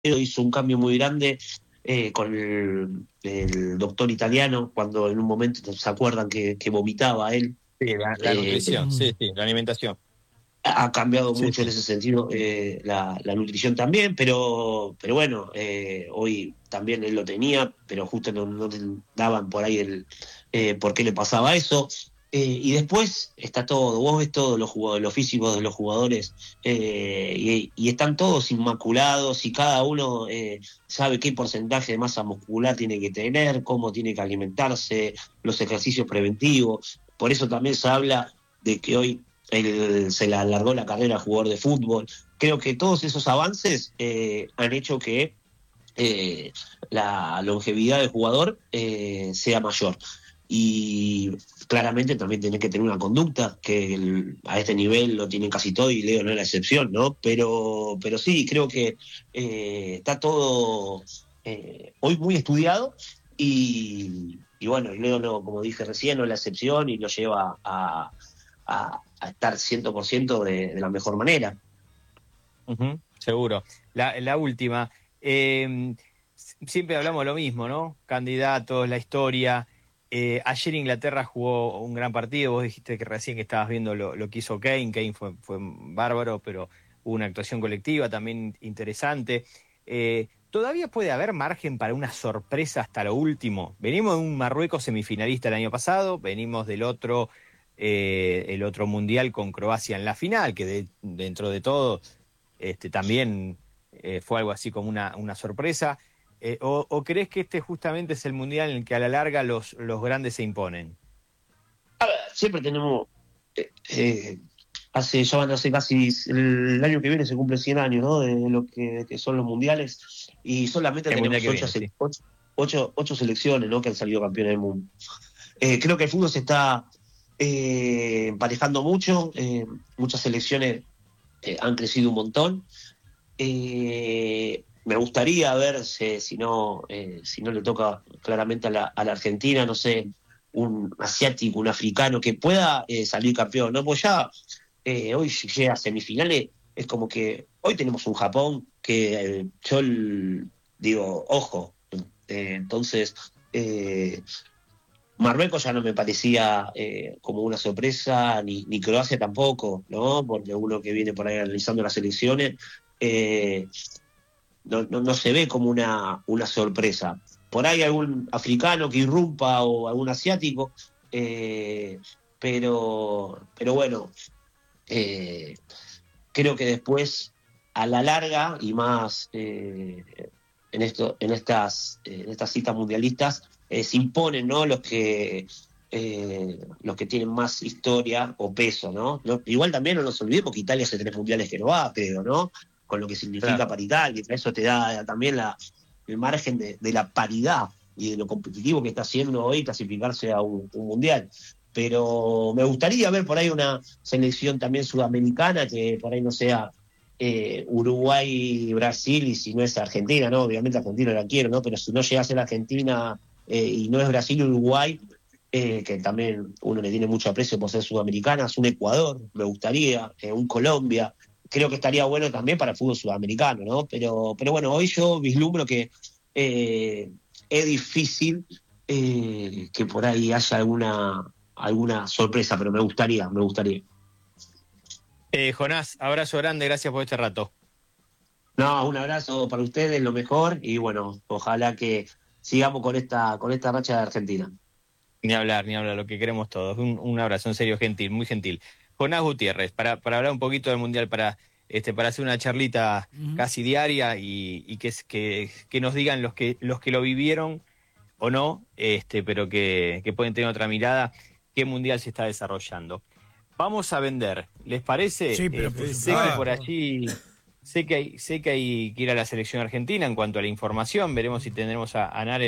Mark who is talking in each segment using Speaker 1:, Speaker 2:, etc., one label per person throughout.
Speaker 1: hizo un cambio muy grande con el doctor italiano, cuando en un momento se acuerdan que vomitaba él.
Speaker 2: Sí, la
Speaker 1: eh,
Speaker 2: nutrición, sí, sí, la alimentación.
Speaker 1: Ha cambiado
Speaker 2: Sí,
Speaker 1: mucho en
Speaker 2: sí.
Speaker 1: ese sentido la nutrición también, pero bueno, hoy también él lo tenía, pero justo no te daban por ahí por qué le pasaba eso. Y después está todo, vos ves todos los jugadores, los físicos de los jugadores, y están todos inmaculados y cada uno sabe qué porcentaje de masa muscular tiene que tener, cómo tiene que alimentarse, los ejercicios preventivos. Por eso también se habla de que hoy se le alargó la carrera a jugador de fútbol. Creo que todos esos avances han hecho que la longevidad del jugador sea mayor. Y claramente también tenés que tener una conducta, que a este nivel lo tienen casi todo y Leo no es la excepción, ¿no? Pero sí, creo que está todo hoy muy estudiado y bueno, Leo, no, como dije recién, no es la excepción y lo lleva a estar 100% de la mejor manera.
Speaker 2: Ujú, seguro. La última. Siempre hablamos lo mismo, ¿no? Candidatos, la historia. Ayer Inglaterra jugó un gran partido. Vos dijiste que recién que estabas viendo lo que hizo Kane. Kane fue bárbaro, pero hubo una actuación colectiva también interesante. ¿Todavía puede haber margen para una sorpresa hasta lo último? Venimos de un Marruecos semifinalista el año pasado, venimos del otro, el otro mundial con Croacia en la final, que dentro de todo también fue algo así como una sorpresa. O crees que este justamente es el mundial en el que a la larga los grandes se imponen?
Speaker 1: Siempre tenemos, ya van a ser casi, el año que viene se cumple 100 años, ¿no? De lo que son los mundiales, y solamente
Speaker 2: El mundial
Speaker 1: tenemos
Speaker 2: que viene, sí.
Speaker 1: ocho selecciones, ¿no? Que han salido campeones del mundo. Creo que el fútbol se está emparejando mucho, muchas selecciones han crecido un montón. Me gustaría ver si no le toca claramente a la Argentina, no sé, un asiático, un africano que pueda salir campeón, ¿no? Pues ya hoy si llega a semifinales, es como que hoy tenemos un Japón que digo, ojo, entonces Marruecos ya no me parecía como una sorpresa, ni Croacia tampoco, ¿no? Porque uno que viene por ahí analizando las elecciones, eh, no se ve como una sorpresa. Por ahí algún africano que irrumpa o algún asiático, eh, pero bueno, eh, creo que después, a la larga y más en estas citas mundialistas, se imponen, ¿no? Los que tienen más historia o peso, ¿no? Igual también no nos olvidemos que Italia hace 3 mundiales que no va, creo, ¿no? Con lo que significa
Speaker 2: Claro.
Speaker 1: para Italia, eso te da también el margen de la paridad y de lo competitivo que está haciendo hoy clasificarse a un mundial. Pero me gustaría ver por ahí una selección también sudamericana que por ahí no sea Uruguay, Brasil, y si no es Argentina, ¿no? Obviamente Argentina la quiero, ¿no? Pero si no llega a ser Argentina y no es Brasil, Uruguay, que también uno le tiene mucho aprecio por ser sudamericanas, un Ecuador, me gustaría, un Colombia, creo que estaría bueno también para el fútbol sudamericano, ¿no? Pero bueno, hoy yo vislumbro que eh, es difícil que por ahí haya alguna sorpresa, pero me gustaría, me gustaría.
Speaker 2: Jonás, abrazo grande, gracias por este rato.
Speaker 1: No, un abrazo para ustedes, lo mejor, y bueno, ojalá que sigamos con esta racha de Argentina.
Speaker 2: Ni hablar, lo que queremos todos. Un abrazo, en serio, gentil, muy gentil. Jonás Gutiérrez, para hablar un poquito del Mundial, para hacer una charlita
Speaker 3: Ujú.
Speaker 2: casi diaria y que nos digan los que lo vivieron o no, pero que pueden tener otra mirada, qué Mundial se está desarrollando. Vamos a vender, ¿les parece?
Speaker 3: Sí, pero por
Speaker 2: Sé que por
Speaker 3: supuesto.
Speaker 2: allí, sé que hay que ir a la selección argentina en cuanto a la información, veremos si tendremos a Nar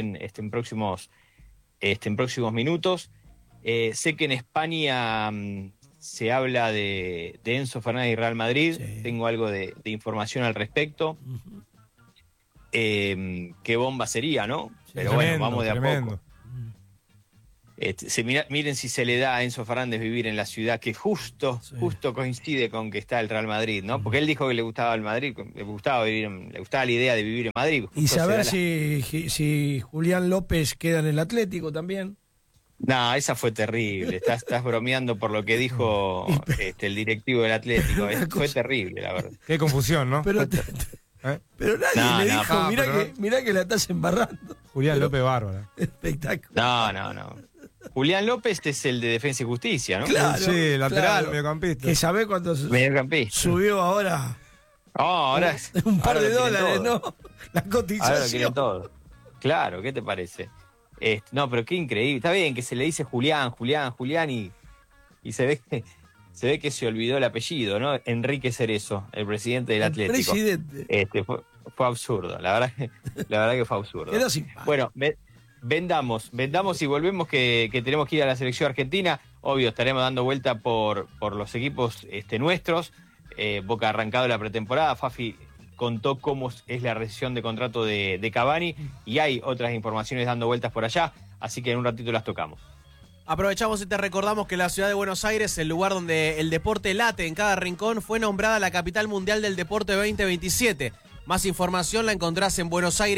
Speaker 2: en próximos minutos. Sé que en España se habla de Enzo Fernández y Real Madrid.
Speaker 3: Sí.
Speaker 2: Tengo algo de información al respecto.
Speaker 3: Ujú.
Speaker 2: Qué bomba sería, ¿no?
Speaker 3: Sí,
Speaker 2: Pero bueno,
Speaker 4: Tremendo,
Speaker 2: vamos de a poco.
Speaker 4: tremendo.
Speaker 2: Miren si se le da a Enzo Fernández vivir en la ciudad que justo coincide con que está el Real Madrid, ¿no? Porque él dijo que le gustaba el Madrid, le gustaba la idea de vivir en Madrid.
Speaker 3: Y saber si Julián López queda en el Atlético también.
Speaker 2: No, esa fue terrible. Estás bromeando por lo que dijo el directivo del Atlético. Fue terrible, la verdad.
Speaker 4: Qué confusión, ¿no?
Speaker 3: Pero nadie le dijo, mirá que la estás embarrando.
Speaker 4: Julián López Bárbara.
Speaker 3: Espectáculo.
Speaker 2: No. Julián López es el de Defensa y Justicia, ¿no?
Speaker 3: Claro,
Speaker 4: sí, lateral, mediocampista.
Speaker 3: Que sabe cuánto subió ahora.
Speaker 2: Ahora
Speaker 3: un par de dólares, ¿no? La cotización.
Speaker 2: Ahora lo quieren todo. Claro, ¿qué te parece? No, pero qué increíble. Está bien que se le dice Julián y se ve que se olvidó el apellido, ¿no? Enrique Cerezo, el presidente del Atlético.
Speaker 3: Presidente.
Speaker 2: Fue absurdo, la verdad que fue absurdo.
Speaker 3: Pero simpático.
Speaker 2: Bueno, vendamos y volvemos que tenemos que ir a la selección argentina. Obvio, estaremos dando vuelta por los equipos nuestros. Boca ha arrancado la pretemporada. Fafi contó cómo es la rescisión de contrato de Cavani y hay otras informaciones dando vueltas por allá, así que en un ratito las tocamos.
Speaker 5: Aprovechamos y te recordamos que la ciudad de Buenos Aires, el lugar donde el deporte late en cada rincón, fue nombrada la capital mundial del deporte 2027. Más información la encontrás en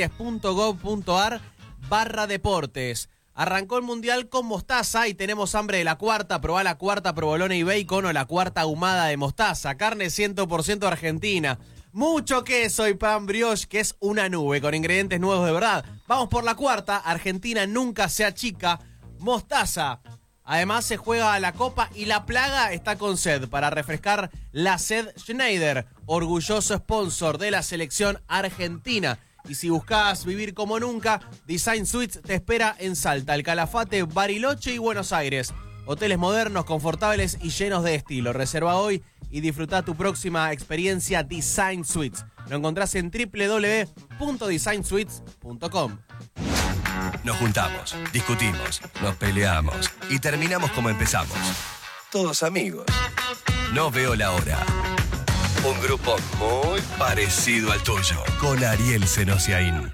Speaker 5: buenosaires.gov.ar/deportes. Arrancó el mundial con mostaza y tenemos hambre de la cuarta. Probá la cuarta provolone y bacon o la cuarta ahumada de mostaza. Carne 100% argentina. Mucho queso y pan brioche, que es una nube con ingredientes nuevos de verdad. Vamos por la cuarta. Argentina nunca se achica. Mostaza. Además se juega a la Copa y la plaga está con sed para refrescar la sed Schneider, orgulloso sponsor de la selección argentina. Y si buscas vivir como nunca, Design Suites te espera en Salta, El Calafate, Bariloche y Buenos Aires. Hoteles modernos, confortables y llenos de estilo. Reserva hoy y disfruta tu próxima experiencia Design Suites. Lo encontrás en www.designsuites.com.
Speaker 6: Nos juntamos, discutimos, nos peleamos y terminamos como empezamos. Todos amigos. No veo la hora. Un grupo muy parecido al tuyo, con Ariel Senosiaín.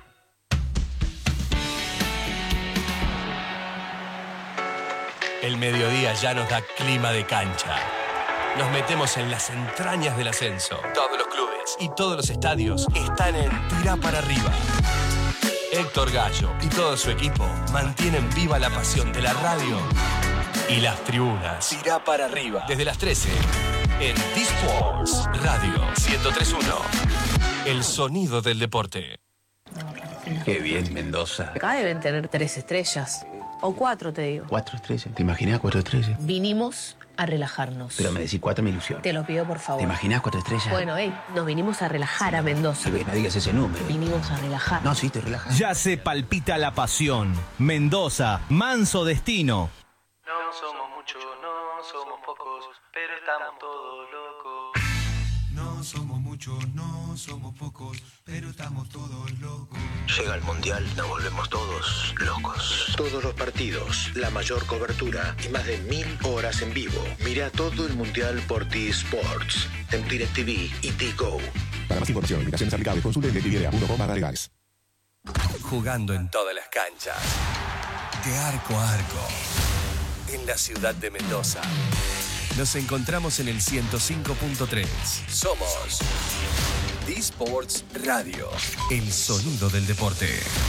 Speaker 6: El mediodía ya nos da clima de cancha. Nos metemos en las entrañas del ascenso. Todos los clubes y todos los estadios están en Tirá para arriba. Héctor Gallo y todo su equipo mantienen viva la pasión de la radio y las tribunas. Tirá para arriba. Desde las 13 en D-Sports Radio 103.1. El sonido del deporte.
Speaker 7: Qué bien, Mendoza.
Speaker 8: Acá deben tener 3 estrellas. O 4, te digo.
Speaker 7: 4 estrellas. ¿Te imaginas 4 estrellas?
Speaker 8: Vinimos a relajarnos.
Speaker 7: Pero me decís 4, me ilusión.
Speaker 8: Te lo pido, por favor.
Speaker 7: ¿Te imaginas 4 estrellas?
Speaker 8: Bueno, nos vinimos a relajar a Mendoza.
Speaker 7: No digas ese número.
Speaker 8: Vinimos a relajar.
Speaker 7: No, sí, te relajas.
Speaker 9: Ya se palpita la pasión. Mendoza, manso destino.
Speaker 10: No somos muchos, no somos pocos, pero estamos todos locos.
Speaker 11: No somos muchos, no somos pocos, pero estamos todos locos.
Speaker 12: Llega el Mundial, nos volvemos todos locos. Todos los partidos, la mayor cobertura y más de 1000 horas en vivo. Mira todo el Mundial por T-Sports, en DirecTV y T-Go.
Speaker 13: Para más información, invitaciones aplicables, consulte DirecTV.com/legales.
Speaker 6: Jugando en todas las canchas, de arco a arco, en la ciudad de Mendoza. Nos encontramos en el 105.3. Somos D-Sports Radio, el sonido del deporte.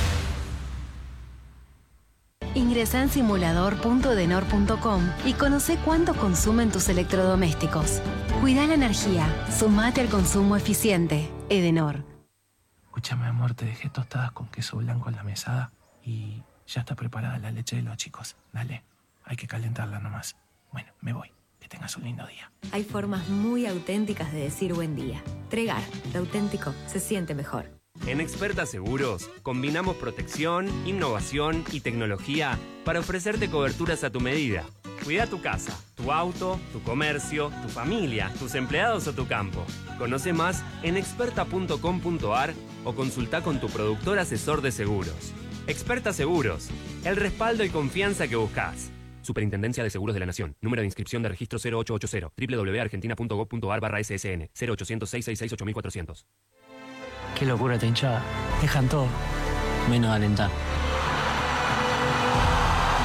Speaker 14: Ingresá en simulador.edenor.com y conoce cuánto consumen tus electrodomésticos. Cuida la energía. Sumate al consumo eficiente. Edenor.
Speaker 15: Escúchame, amor, te dejé tostadas con queso blanco en la mesada y ya está preparada la leche de los chicos. Dale, hay que calentarla nomás. Bueno, me voy. Que tengas un lindo día.
Speaker 16: Hay formas muy auténticas de decir buen día. Tregar, lo auténtico se siente mejor.
Speaker 17: En Experta Seguros combinamos protección, innovación y tecnología para ofrecerte coberturas a tu medida. Cuida tu casa, tu auto, tu comercio, tu familia, tus empleados o tu campo. Conoce más en experta.com.ar o consulta con tu productor asesor de seguros. Experta Seguros, el respaldo y confianza que buscas. Superintendencia de Seguros de la Nación. Número de inscripción de registro 0880. www.argentina.gov.ar/ssn. 0800-666-8400.
Speaker 15: Qué locura esta hinchada. Dejan todo, menos alentar.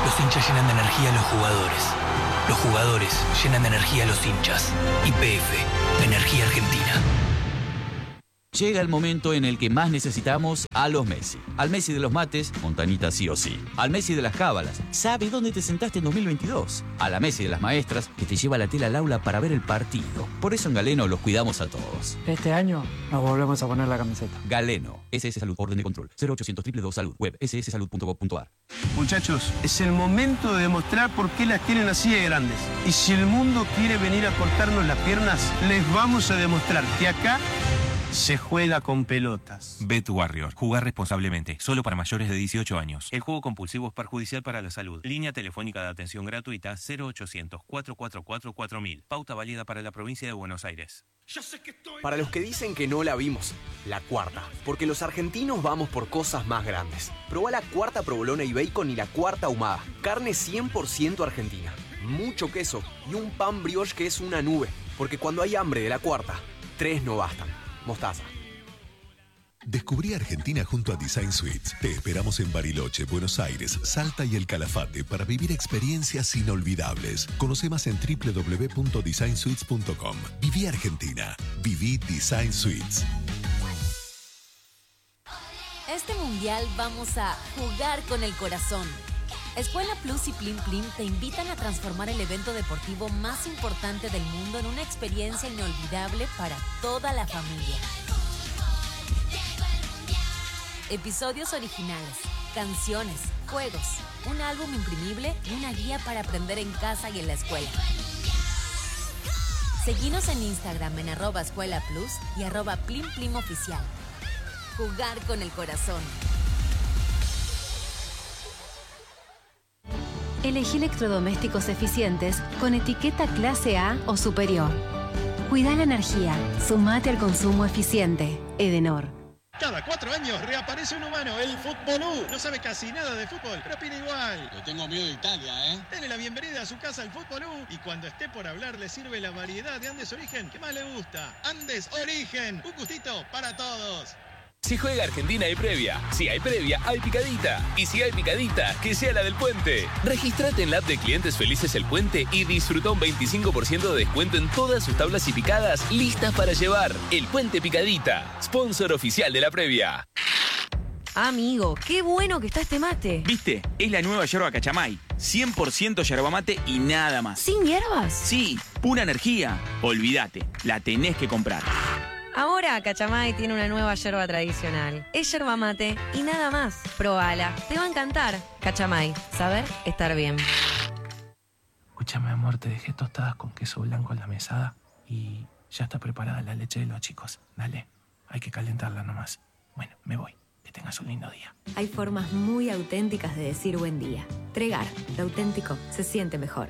Speaker 18: Los hinchas llenan de energía a los jugadores. Los jugadores llenan de energía a los hinchas. YPF, Energía Argentina.
Speaker 19: Llega el momento en el que más necesitamos a los Messi. Al Messi de los mates, Montanita sí o sí. Al Messi de las cábalas, sabe dónde te sentaste en 2022. A la Messi de las maestras, que te lleva la tela al aula para ver el partido. Por eso en Galeno los cuidamos a todos.
Speaker 20: Este año nos volvemos a poner la camiseta.
Speaker 19: Galeno, SS Salud, orden de control. 0800 222 Salud, web sssalud.gov.ar.
Speaker 21: Muchachos, es el momento de demostrar por qué las tienen así de grandes. Y si el mundo quiere venir a cortarnos las piernas, les vamos a demostrar que acá se juega con pelotas.
Speaker 22: Bet Warrior. Jugar responsablemente. Solo para mayores de 18 años. El juego compulsivo es perjudicial para la salud. Línea telefónica de atención gratuita 0800-444-4000. Pauta válida para la provincia de Buenos Aires.
Speaker 23: Para los que dicen que no la vimos, la cuarta. Porque los argentinos vamos por cosas más grandes. Probá la cuarta provolone y bacon y la cuarta ahumada. Carne 100% argentina. Mucho queso y un pan brioche que es una nube. Porque cuando hay hambre de la cuarta, 3 no bastan. Mostaza.
Speaker 24: Descubrí Argentina junto a Design Suites. Te esperamos en Bariloche, Buenos Aires, Salta y El Calafate para vivir experiencias inolvidables. Conoce más en www.designsuites.com. Viví Argentina. Viví Design Suites.
Speaker 25: Este mundial vamos a jugar con el corazón. Escuela Plus y Plim Plim te invitan a transformar el evento deportivo más importante del mundo en una experiencia inolvidable para toda la familia. Episodios originales, canciones, juegos, un álbum imprimible y una guía para aprender en casa y en la escuela. Seguinos en Instagram en @escuelaplus y @plimplimoficial. Jugar con el corazón.
Speaker 14: Elegí electrodomésticos eficientes con etiqueta clase A o superior. Cuida la energía. Sumate al consumo eficiente. Edenor.
Speaker 26: Cada 4 años reaparece un humano, el Futbolú. No sabe casi nada de fútbol, pero opina igual.
Speaker 27: Le tengo miedo de Italia, ¿eh?
Speaker 26: Dele la bienvenida a su casa al Futbolú y cuando esté por hablar le sirve la variedad de Andes Origen que más le gusta. Andes Origen, un gustito para todos.
Speaker 6: Si juega Argentina hay previa. Si hay previa, hay picadita. Y si hay picadita, que sea la del Puente. Regístrate en la app de Clientes Felices El Puente y disfruta un 25% de descuento en todas sus tablas y picadas listas para llevar. El Puente Picadita, sponsor oficial de la previa.
Speaker 28: Amigo, qué bueno que está este mate.
Speaker 29: ¿Viste? Es la nueva yerba Cachamay. 100% yerba mate y nada más.
Speaker 28: ¿Sin hierbas?
Speaker 29: Sí, pura energía. Olvídate, la tenés que comprar.
Speaker 28: Ahora Cachamay tiene una nueva yerba tradicional. Es yerba mate y nada más. Probala, te va a encantar. Cachamay, saber estar bien.
Speaker 15: Escúchame, amor, te dejé tostadas con queso blanco en la mesada y ya está preparada la leche de los chicos. Dale, hay que calentarla nomás. Bueno, me voy. Que tengas un lindo día.
Speaker 16: Hay formas muy auténticas de decir buen día. Tregar, lo auténtico se siente mejor.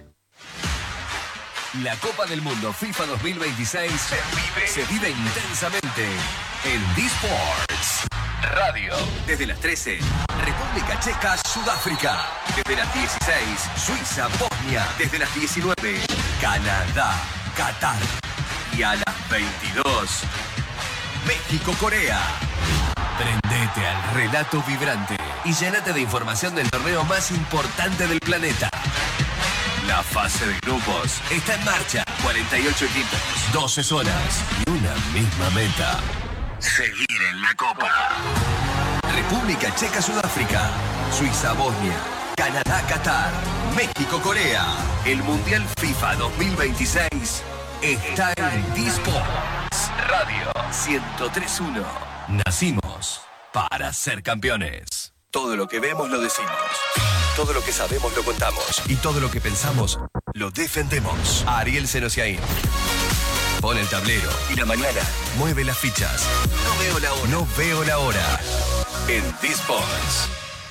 Speaker 30: La Copa del Mundo FIFA 2026 se vive intensamente en D-Sports Radio. Desde las 13, República Checa, Sudáfrica. Desde las 16, Suiza, Bosnia. Desde las 19, Canadá, Qatar. Y a las 22, México, Corea. Prendete al relato vibrante y llénate de información del torneo más importante del planeta. La fase de grupos está en marcha. 48 equipos, 12 zonas y una misma meta. Seguir en la Copa. República Checa, Sudáfrica. Suiza, Bosnia. Canadá, Qatar. México, Corea. El Mundial FIFA 2026 está en D-Sports Radio 103.1. Nacimos para ser campeones. Todo lo que vemos lo decimos. Todo lo que sabemos lo contamos. Y todo lo que pensamos lo defendemos. Ariel Senosiaín. Pon el tablero y la mañana mueve las fichas. No veo la hora. En D-Sports.